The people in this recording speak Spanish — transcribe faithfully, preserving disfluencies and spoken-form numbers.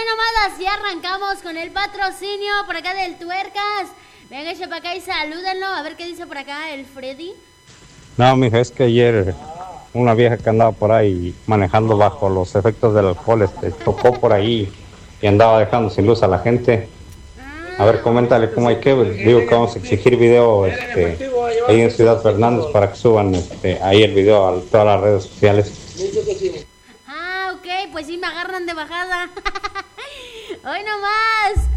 nomás así arrancamos con el patrocinio por acá del Tuercas. Venga, para acá y salúdenlo. A ver qué dice por acá el Freddy. No, mija, es que ayer una vieja que andaba por ahí manejando bajo los efectos del alcohol, este, chocó por ahí y andaba dejando sin luz a la gente. A ver, coméntale cómo hay que, digo que vamos a exigir video este, ahí en Ciudad Fernández para que suban este, ahí el video a todas las redes sociales. Ah, ok, pues sí me agarran de bajada. Hoy nomás.